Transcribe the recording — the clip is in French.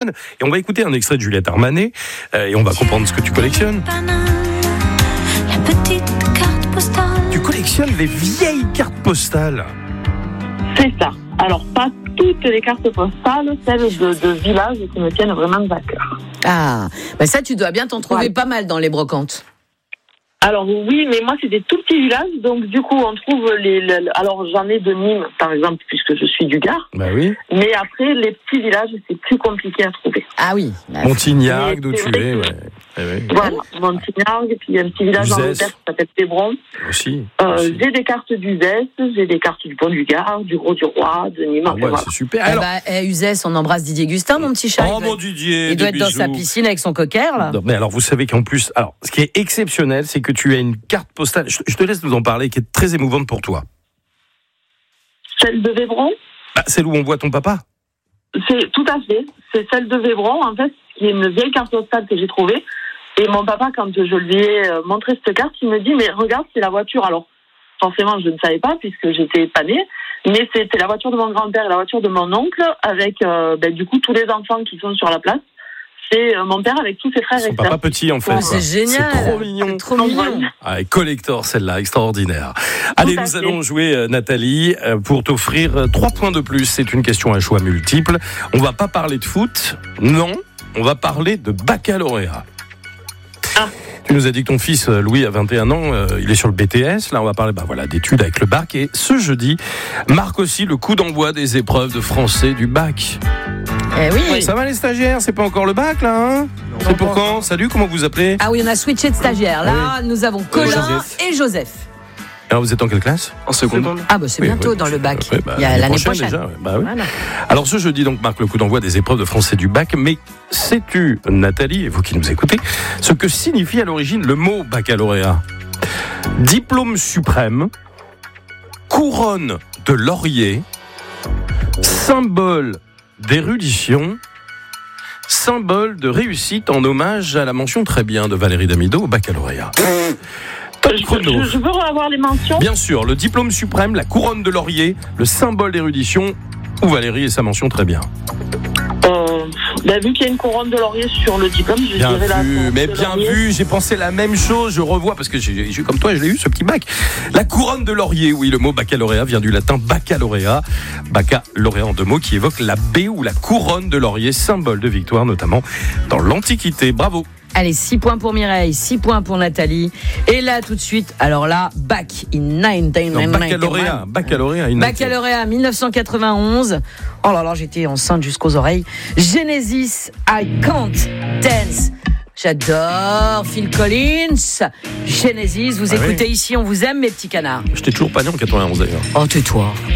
collectionnes. Et on va écouter un extrait de Juliette Armanet et on va comprendre ce que tu collectionnes. La petite carte postale. Tu collectionnes les vieilles cartes postales. C'est ça. Alors, pas toutes les cartes postales, celles de villages qui me tiennent vraiment à cœur. Ah, ça tu dois bien t'en trouver pas mal dans les brocantes. Alors oui, mais moi c'est des tout petits villages, donc du coup on trouve alors j'en ai de Nîmes par exemple puisque je suis du Gard. Bah oui. Mais après les petits villages c'est plus compliqué à trouver. Ah oui. Montignac, d'où tu es, ouais. Voilà, Montignac, et puis il y a un petit village en Angleterre qui s'appelle Tébron. Aussi. J'ai des cartes d'Uzès, j'ai des cartes du Pont du Gard, du Gros du Roi, de Nîmes. Ah ouais, c'est super. Alors... Uzès, on embrasse Didier Gustin, mon petit chat. Oh mon Didier, il doit être dans sa piscine avec son cocker là. Non, mais alors vous savez qu'en plus, alors ce qui est exceptionnel, c'est que tu as une carte postale. Je te laisse nous en parler, qui est très émouvante pour toi. Celle de Vébron. Celle où on voit ton papa. C'est tout à fait. C'est celle de Vébron, en fait, qui est une vieille carte postale que j'ai trouvée. Et mon papa, quand je lui ai montré cette carte, il me dit, mais regarde, c'est la voiture. Alors, forcément, je ne savais pas, puisque j'étais pas née. Mais c'était la voiture de mon grand-père et la voiture de mon oncle, avec, du coup, tous les enfants qui sont sur la place. C'est mon père avec tous ses frères et sœurs. Son papa petit, en fait. Oh, c'est génial. C'est trop mignon. C'est trop mignon. Ah, collector, celle-là, extraordinaire. Allez, nous allons jouer, Nathalie, pour t'offrir 3 points de plus. C'est une question à choix multiple. On va pas parler de foot. Non, on va parler de baccalauréat. Tu nous as dit que ton fils Louis a 21 ans, il est sur le BTS. Là, on va parler d'études avec le bac. Et ce jeudi marque aussi le coup d'envoi des épreuves de français du bac. Eh oui. Ça va les stagiaires, c'est pas encore le bac là, hein? C'est pour quand? Salut, comment vous appelez? Ah oui, on a switché de stagiaires. Là, nous avons Colin et Joseph. Alors vous êtes en quelle classe? En seconde. Ah c'est bientôt dans le bac. Il y a l'année prochaine. Déjà, Voilà. Alors ce jeudi donc marque le coup d'envoi des épreuves de français du bac. Mais sais-tu, Nathalie, et vous qui nous écoutez, ce que signifie à l'origine le mot baccalauréat? Diplôme suprême, couronne de laurier, symbole d'érudition, symbole de réussite en hommage à la mention très bien de Valérie Damido au baccalauréat. Je veux avoir les mentions. Bien sûr, le diplôme suprême, la couronne de laurier, le symbole d'érudition, ou Valérie et sa mention très bien. Vu qu'il y a une couronne de laurier sur le diplôme, je dirais la couronne mais de bien laurier. vu, j'ai pensé la même chose, je revois, parce que j'ai comme toi, je l'ai eu, ce petit bac. La couronne de laurier, oui, le mot baccalauréat vient du latin baccalauréat. Baccalauréat en 2 mots qui évoque la baie ou la couronne de laurier, symbole de victoire, notamment dans l'Antiquité. Bravo. Allez, 6 points pour Mireille, 6 points pour Nathalie. Et là, tout de suite, alors là, bac in 1991. Baccalauréat 1991. Oh là là, j'étais enceinte jusqu'aux oreilles. Genesis, I Can't Dance. J'adore Phil Collins. Genesis, vous écoutez ici, on vous aime, mes petits canards. Je t'ai toujours pas né en 91 d'ailleurs. Oh, tais-toi.